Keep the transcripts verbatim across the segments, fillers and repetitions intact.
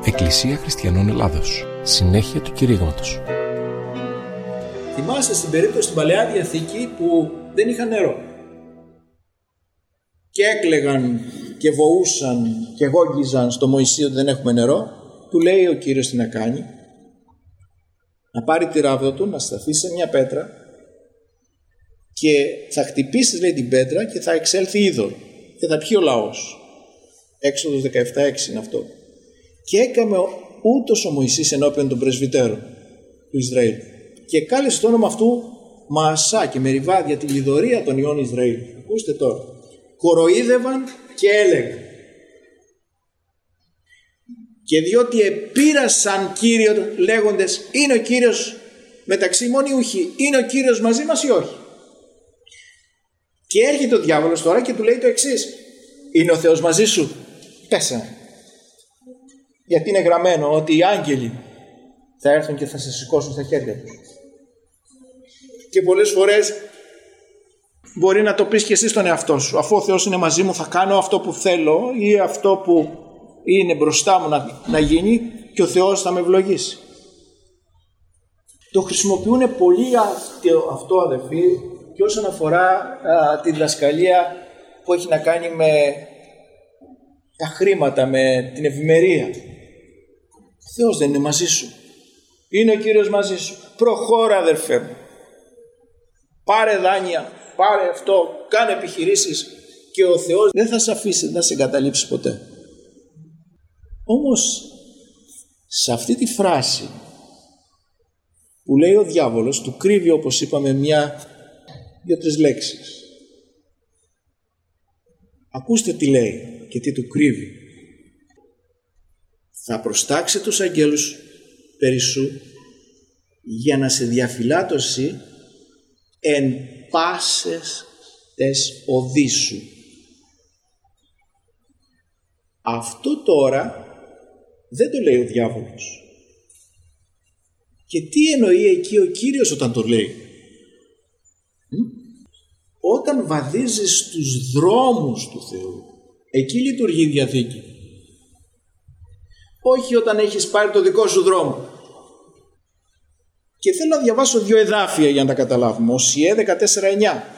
Εκκλησία Χριστιανών Ελλάδος. Συνέχεια του κηρύγματος. Θυμάστε στην περίπτωση στην Παλαιά Διαθήκη που δεν είχαν νερό και έκλαιγαν και βοούσαν και γόγγιζαν στο Μωυσή ότι δεν έχουμε νερό. Του λέει ο Κύριος τι να κάνει. Να πάρει τη ράβδο του, να σταθεί σε μια πέτρα και θα χτυπήσει, λέει, την πέτρα και θα εξέλθει είδωρ και θα πιει ο λαός. Έξοδος δεκαεπτά έξι είναι αυτό. Και έκαμε ούτως ο Μωυσής ενώπιον των πρεσβυτέρων του Ισραήλ και κάλεσε το όνομα αυτού Μαασά και Μεριβά για τη λιδωρία των ιών Ισραήλ. Ακούστε τώρα. Κοροϊδεύαν και έλεγαν. Και διότι επήρασαν Κύριο λέγοντες, είναι ο Κύριος μεταξύ μόνοι ουχή, είναι ο Κύριος μαζί μας ή όχι. Και έρχεται ο διάβολος τώρα και του λέει το εξής, είναι ο Θεός μαζί σου? Πέσανε. Γιατί είναι γραμμένο ότι οι άγγελοι θα έρθουν και θα σε σηκώσουν στα χέρια τους. Και πολλές φορές μπορεί να το πεις και εσύ στον εαυτό σου, αφού ο Θεός είναι μαζί μου θα κάνω αυτό που θέλω ή αυτό που είναι μπροστά μου να, να γίνει και ο Θεός θα με ευλογήσει. Το χρησιμοποιούν πολύ αυτό, αυτό αδελφοί, και όσον αφορά α, τη διδασκαλία που έχει να κάνει με τα χρήματα, με την ευημερία. Ο Θεός δεν είναι μαζί σου? Είναι ο Κύριος μαζί σου? Προχώρα αδερφέ μου. Πάρε δάνεια, πάρε αυτό, κάνε επιχειρήσεις και ο Θεός δεν θα σε αφήσει, δεν θα σε εγκαταλείψει ποτέ. Όμως σε αυτή τη φράση που λέει ο διάβολος του κρύβει, όπως είπαμε, μια δύο-τρεις λέξεις. Ακούστε τι λέει και τι του κρύβει. Θα προστάξει τους αγγέλους περί σου για να σε διαφυλάτωσει εν πάσες τες οδείς σου. Αυτό τώρα δεν το λέει ο διάβολος. Και τι εννοεί εκεί ο Κύριος όταν το λέει? Όταν βαδίζεις στους δρόμους του Θεού, εκεί λειτουργεί η Διαθήκη. Όχι όταν έχεις πάρει το δικό σου δρόμο. Και θέλω να διαβάσω δύο εδάφια για να τα καταλάβουμε. Οσιέ δεκατέσσερα εννιά.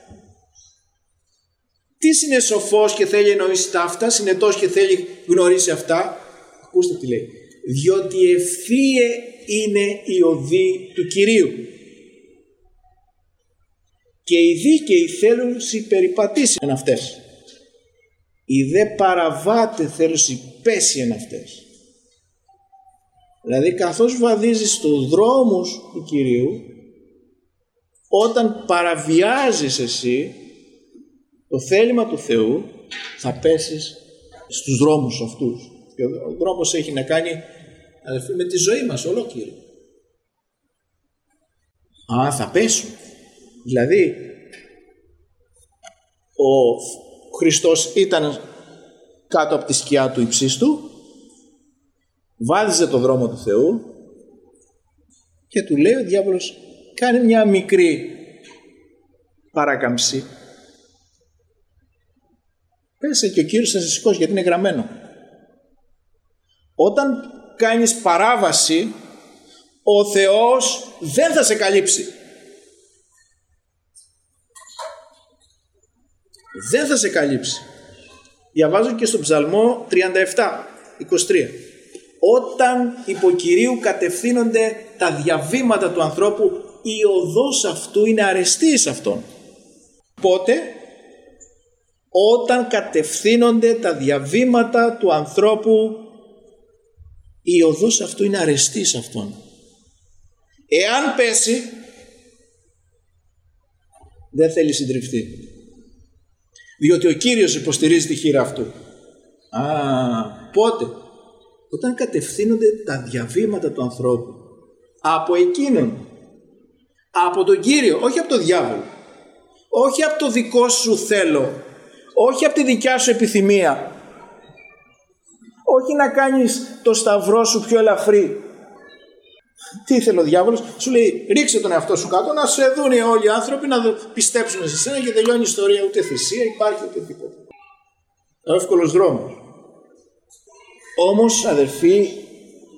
Τι είναι σοφός και θέλει εννοήσει τα αυτά, συνετός και θέλει γνωρίσει αυτά? Ακούστε τι λέει. Διότι ευθύε είναι η οδή του Κυρίου και οι δίκαιοι θέλουν συμπεριπατήσει εν αυτές. Οι δε παραβάτε θέλουν συμπέσει εν αυτές. Δηλαδή καθώς βαδίζεις στους δρόμους του Κυρίου, όταν παραβιάζεις εσύ το θέλημα του Θεού, θα πέσεις στους δρόμους αυτούς. Και ο δρόμος έχει να κάνει, αδελφοί, με τη ζωή μας ολόκληρη. Α, θα πέσουν. Δηλαδή, ο Χριστός ήταν κάτω από τη σκιά του υψίστου, βάδιζε το δρόμο του Θεού και του λέει ο διάβολος, κάνει μια μικρή παράκαμψη. Πέσε και ο Κύριος θα σε σηκώσει, γιατί είναι γραμμένο. Όταν κάνεις παράβαση, ο Θεός δεν θα σε καλύψει. Δεν θα σε καλύψει. Διαβάζω και στον Ψαλμό τριάντα επτά είκοσι τρία. Όταν υπό Κυρίου κατευθύνονται τα διαβήματα του ανθρώπου, η οδός αυτού είναι αρεστή εις αυτόν. Πότε? Όταν κατευθύνονται τα διαβήματα του ανθρώπου, η οδός αυτού είναι αρεστή εις αυτόν. Εάν πέσει, δεν θέλει συντριφτεί. Διότι ο Κύριος υποστηρίζει τη χείρα αυτού. Α, πότε? Όταν κατευθύνονται τα διαβήματα του ανθρώπου από εκείνον, από τον Κύριο, όχι από τον διάβολο, όχι από το δικό σου θέλω, όχι από τη δικιά σου επιθυμία, όχι να κάνεις το σταυρό σου πιο ελαφρύ. Τι ήθελε ο διάβολος? Σου λέει ρίξε τον εαυτό σου κάτω, να σε δουν όλοι οι άνθρωποι, να πιστέψουν σε σένα και τελειώνει η ιστορία. Ούτε θυσία υπάρχει ούτε τίποτα. Ο εύκολος δρόμος. Όμως αδερφοί,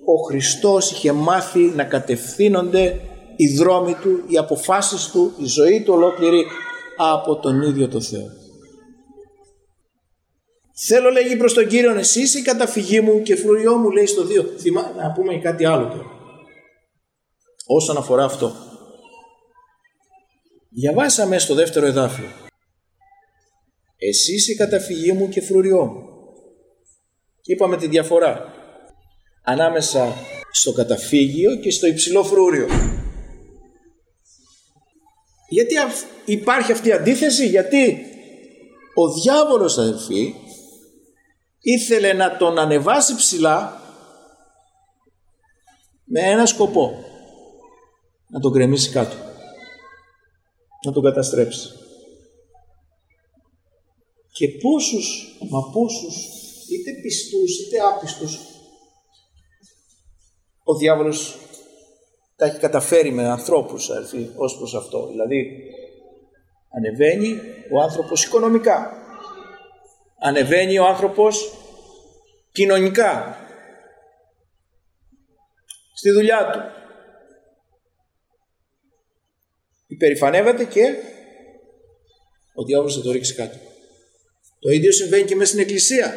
ο Χριστός είχε μάθει να κατευθύνονται οι δρόμοι του, οι αποφάσεις του, η ζωή του ολόκληρη από τον ίδιο το Θεό. Θέλω, λέγει προς τον Κύριον, εσύ είσαι η καταφυγή μου και φρουριό μου, λέει στο δύο. Θυμά, να πούμε κάτι άλλο τώρα όσον αφορά αυτό. Διαβάσαμε στο δεύτερο εδάφιο, εσύ είσαι η καταφυγή μου και φρουριό μου, και είπαμε τη διαφορά ανάμεσα στο καταφύγιο και στο υψηλό φρούριο. Γιατί υπάρχει αυτή η αντίθεση? Γιατί ο διάβολος, αδελφοί, ήθελε να τον ανεβάσει ψηλά με ένα σκοπό, να τον γκρεμίσει κάτω, να τον καταστρέψει. Και πόσους, μα πόσους, είτε πιστούς είτε άπιστους, ο διάβολος τα έχει καταφέρει με ανθρώπους, αδελφοί, ως προς αυτό. Δηλαδή ανεβαίνει ο άνθρωπος οικονομικά, ανεβαίνει ο άνθρωπος κοινωνικά, στη δουλειά του, υπερηφανεύεται και ο διάβολος θα το ρίξει κάτω. Το ίδιο συμβαίνει και μέσα στην εκκλησία.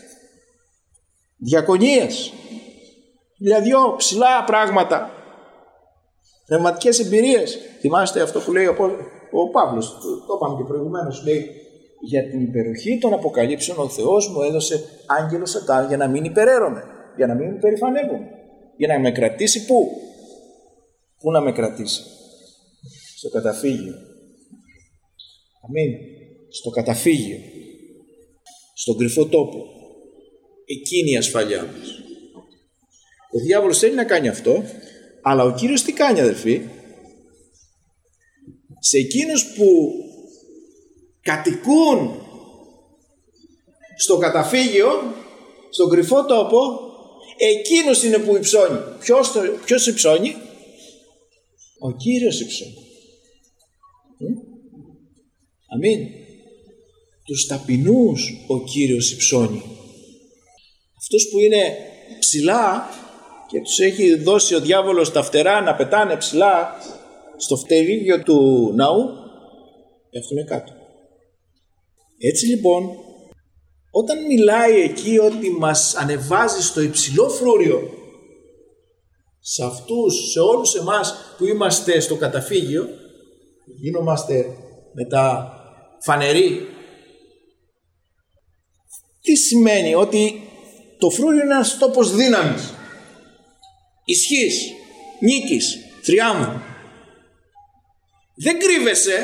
Διακονίες, δηλαδή ψηλά πράγματα, πνευματικές εμπειρίες. Θυμάστε αυτό που λέει ο, ο Παύλος, το, το είπαμε και προηγουμένως, λέει, για την υπεροχή των αποκαλύψεων ο Θεός μου έδωσε άγγελο Σατάν για να μην υπεραίρομαι, για να μην υπερηφανεύομαι, για να με κρατήσει πού? Πού να με κρατήσει? Στο καταφύγιο. Αμήν. Στο καταφύγιο. Στον κρυφό τόπο. Εκείνη η ασφαλειά μας. Ο διάβολος θέλει να κάνει αυτό, αλλά ο Κύριος τι κάνει, αδελφοί? Σε εκείνους που κατοικούν στο καταφύγιο, στον κρυφό τόπο, εκείνος είναι που υψώνει. Ποιος, το, ποιος υψώνει? Ο Κύριος υψώνει. Αμήν. Τους ταπεινούς ο Κύριος υψώνει. Αυτούς που είναι ψηλά και τους έχει δώσει ο διάβολος τα φτερά να πετάνε ψηλά στο φτερίγιο του ναού, πέφτουνε κάτω. Έτσι λοιπόν, όταν μιλάει εκεί ότι μας ανεβάζει στο υψηλό φρούριο, σε αυτούς, σε όλους εμάς που είμαστε στο καταφύγιο, γίνομαστε μετά φανεροί, τι σημαίνει? Ότι το φρούριο είναι ένας τόπος δύναμης, ισχύς, νίκης, θριάμβου. Δεν κρύβεσαι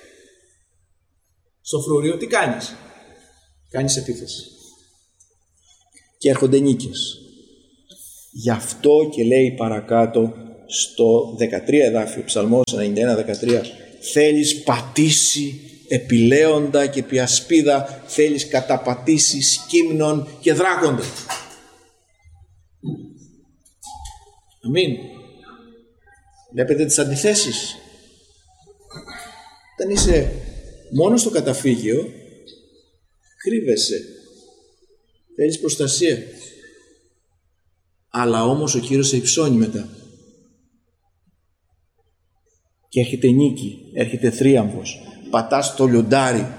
στο φρούριο, τι κάνεις? Κάνεις επίθεση και έρχονται νίκες. Γι' αυτό και λέει παρακάτω στο δεκατρία εδάφιο, Ψαλμός ενενήντα ένα δεκατρία, θέλεις πατήσει επιλέοντα και πιασπίδα, θέλεις καταπατήσει σκύμνων και δράκοντα. Αμήν. Βλέπετε τις αντιθέσεις? Όταν είσαι μόνο στο καταφύγιο, κρύβεσαι, θέλεις προστασία, αλλά όμως ο Κύριος σε υψώνει μετά και έρχεται νίκη, έρχεται θρίαμβος. Πατάς το λιοντάρι,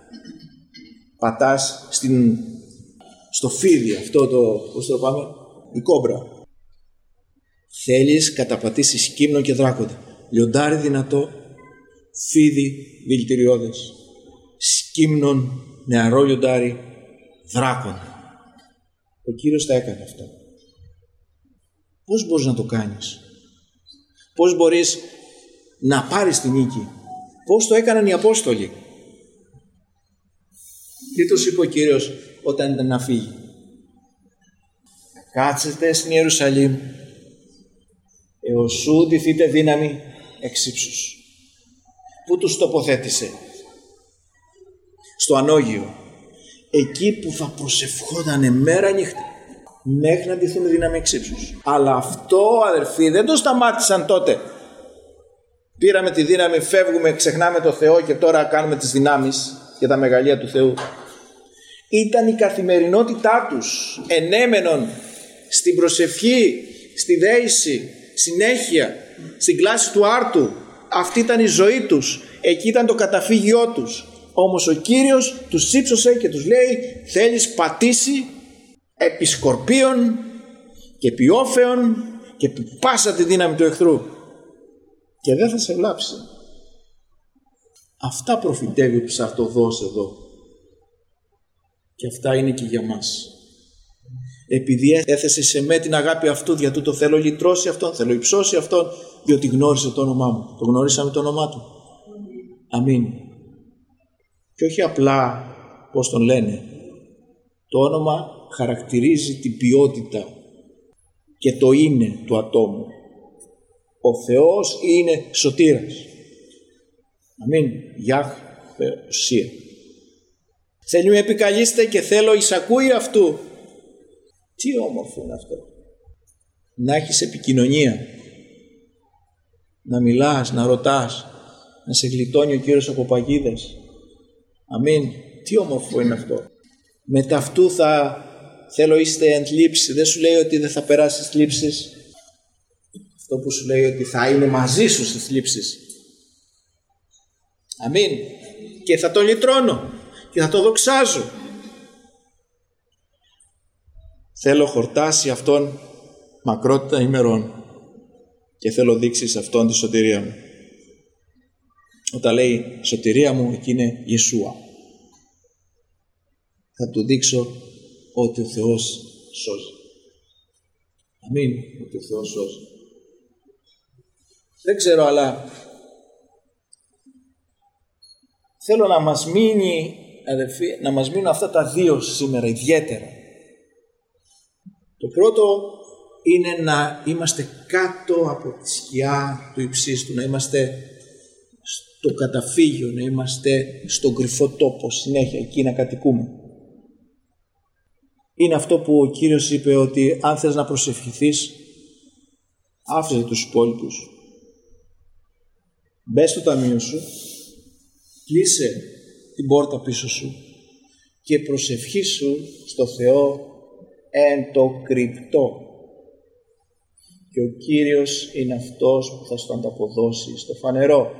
πατάς στην, στο φίδι, αυτό το, πώς το πάμε, η κόμπρα. Θέλεις καταπατήσεις σκύμνο και δράκοντα. Λιοντάρι δυνατό, φίδι δηλητηριώδες, σκύμνον, νεαρό λιοντάρι, δράκοντα. Ο Κύριος τα έκανε αυτά. Πώς μπορείς να το κάνεις? Πώς μπορείς να πάρεις την νίκη? Πώς το έκαναν οι Απόστολοι? Τι τους είπε ο Κύριος όταν ήταν να φύγει? Κάτσετε στην Ιερουσαλήμ έως σου ντυθείτε δύναμη εξ ύψους. Πού τους τοποθέτησε? Στο ανώγειο, εκεί που θα προσευχότανε μέρα νύχτα μέχρι να ντυθούν δύναμη εξ ύψους. Αλλά αυτό, αδερφοί, δεν το σταμάτησαν τότε. Πήραμε τη δύναμη, φεύγουμε, ξεχνάμε το Θεό και τώρα κάνουμε τις δυνάμεις και τα μεγαλεία του Θεού. Ήταν η καθημερινότητά τους, ενέμενον στην προσευχή στη δέηση, συνέχεια, στην κλάση του άρτου. Αυτή ήταν η ζωή τους, εκεί ήταν το καταφύγιό τους. Όμως ο Κύριος τους ύψωσε και τους λέει, θέλεις πατήσει επί σκορπίων και επί όφεων και επί πάσα τη δύναμη του εχθρού και δεν θα σε βλάψει. Αυτά προφητεύει ο ψαρτοδός εδώ και αυτά είναι και για μας. Επειδή έθεσε σε με την αγάπη αυτού, για τούτο θέλω λυτρώσει αυτόν, θέλω υψώσει αυτόν, διότι γνώρισε το όνομά μου. Το γνωρίσαμε το όνομά του. Αμήν. Και όχι απλά πώς τον λένε. Το όνομα χαρακτηρίζει την ποιότητα και το είναι του ατόμου. Ο Θεός είναι σωτήρας. Αμήν. Γιάχ Ουσία. Θέλει με επικαλείστε και θέλω εισακούει αυτού. Τι όμορφο είναι αυτό. Να έχεις επικοινωνία. Να μιλάς, να ρωτάς. Να σε γλιτώνει ο Κύριος από παγίδες. Αμήν. Τι όμορφο είναι αυτό. Μετά αυτού θα θέλω είστε εν θλίψη. Δεν σου λέει ότι δεν θα περάσεις θλίψεις. Αυτό που σου λέει ότι θα είναι μαζί σου στις θλίψεις. Αμήν. Και θα τον λυτρώνω και θα το δοξάζω. Θέλω χορτάσει αυτόν μακρότητα ημερών και θέλω δείξει σε αυτόν τη σωτηρία μου. Όταν λέει σωτηρία μου, εκεί είναι Ιησούα. Θα του δείξω ότι ο Θεός σώζει. Αμήν, ότι ο Θεός σώζει. Δεν ξέρω, αλλά θέλω να μας μείνει, αδελφοί, να μας μείνουν αυτά τα δύο σήμερα ιδιαίτερα. Το πρώτο είναι να είμαστε κάτω από τη σκιά του υψίστου, να είμαστε στο καταφύγιο, να είμαστε στον κρυφό τόπο συνέχεια, εκεί να κατοικούμε. Είναι αυτό που ο Κύριος είπε ότι αν θες να προσευχηθείς, άφησε τους υπόλοιπους. Μπες στο ταμείο σου, κλείσε την πόρτα πίσω σου και προσευχήσου στο Θεό εν το κρυπτό. Και ο Κύριος είναι αυτός που θα στο ανταποδώσει στο φανερό.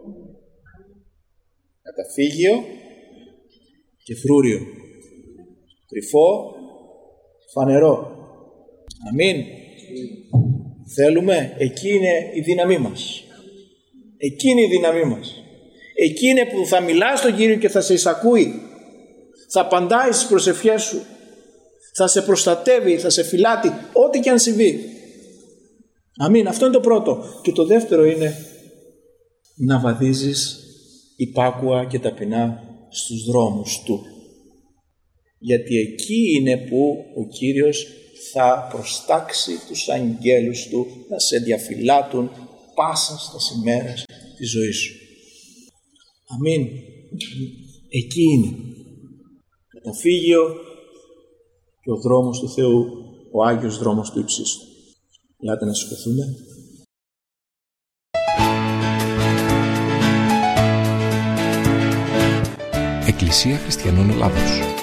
Καταφύγιο και φρούριο. Κρυφό, φανερό. Αμήν. Θέλουμε, εκεί είναι η δύναμή μας. Εκεί είναι η δύναμή μας. Εκεί είναι που θα μιλάς στον Κύριο και θα σε εισακούει. Θα απαντάει στις προσευχές σου. Θα σε προστατεύει, θα σε φυλάτει, ό,τι και αν συμβεί. Αμήν. Αυτό είναι το πρώτο. Και το δεύτερο είναι να βαδίζεις υπάκουα και ταπεινά στους δρόμους Του. Γιατί εκεί είναι που ο Κύριος θα προστάξει τους αγγέλους Του να σε διαφυλάτουν πάσα στις ημέρες της ζωής σου. Αμήν. Εκεί είναι. Καταφύγιο και ο δρόμος του Θεού, ο Άγιος δρόμος του υψίστου. Ελάτε να σηκωθούμε. Εκκλησία Χριστιανών Ελλάδος.